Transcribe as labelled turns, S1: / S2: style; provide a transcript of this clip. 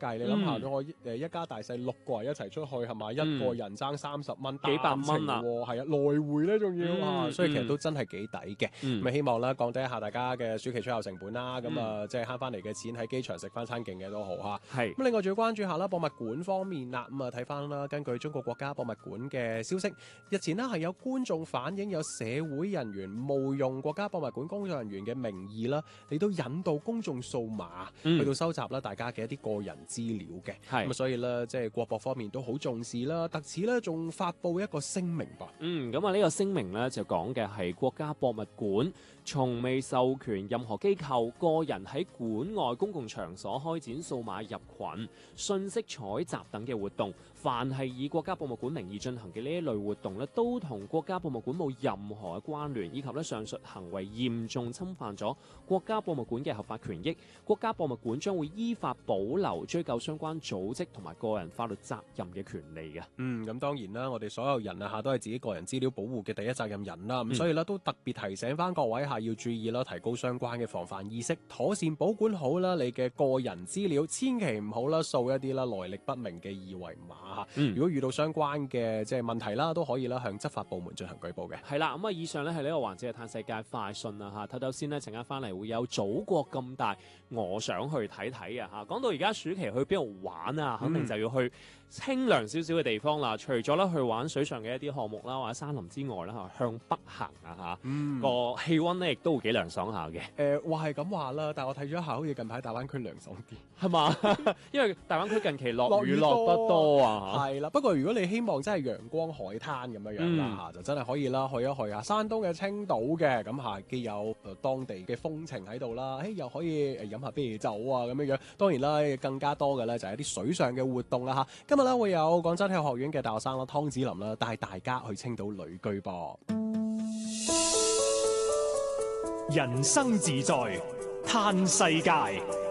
S1: 計，你諗下，我一家大細6個人一齊出去係嘛，一個人爭30蚊，
S2: 幾百蚊啊，
S1: 係啊，來回咧仲要所以其實都真係幾抵嘅。咁希望咧降低一下大家嘅暑期出遊成本啦，咁即係慳翻嚟嘅錢喺機場食翻餐勁嘅都好嚇。
S2: 係
S1: 咁另外仲要關注下啦，博物館方面啦，咁睇翻啦，根據中國國家博物館嘅消息，日前呢係有觀眾反映有社會人員冒用國家博物館工作人員嘅名義啦，嚟到引導公眾掃碼，去到收集啦大家嘅一啲個人資料嘅。咁所以咧即係國博方面都好重視啦，特此咧仲發布一個聲明噃。
S2: 咁啊呢個聲明咧就講嘅係國家博物館從未授權任何機構、個人喺館外公共場所開展數碼入群、信息採集等嘅活動。凡係以國家博物館名義進行嘅呢一類活動咧，都同國家博物館冇任何嘅關聯，以及咧上述行為嚴重侵犯咗國家博物館嘅合法權益。國家博物館將會依法保留追究相關組織同埋個人法律責任嘅權利嘅。
S1: 咁當然啦，我哋所有人啊都係自己個人資料保護嘅第一責任人啦。咁所以咧都特別提醒翻各位要注意啦，提高相關嘅防範意識，妥善保管好啦你嘅個人資料，千祈唔好啦掃一啲啦來歷不明嘅二維碼。如果遇到相關嘅即係問題啦，都可以啦向執法部門進行舉報嘅。
S2: 係啦，咁以上咧係呢個環節嘅嘆世界快訊啊嚇，睇先呢，陣間翻嚟會有祖國咁大，我想去睇睇啊嚇。講到而家暑期去邊度玩啊，肯定就要去清涼少少嘅地方啦。除咗咧去玩水上嘅一啲項目啦，或者山林之外啦，向北行啊嚇，個氣温咧亦都會幾涼爽下嘅。
S1: 話係咁話啦，但係我睇咗一下，好似近排大灣區涼爽啲，
S2: 係嘛？因為大灣區近期落雨落得多啊。
S1: 係啦，不過如果你希望真係陽光海灘咁樣樣啦就真係可以啦，去一去啊山東嘅青島嘅，咁既有當地嘅風情喺度啦，又可以飲下啤酒啊咁樣樣。當然啦，更加多嘅咧就係一啲水上嘅活動啦嚇。今日咧會有廣州體育學院嘅大學生啦，湯子霖啦，帶大家去青島旅居噃。
S3: 人生自在嘆世界。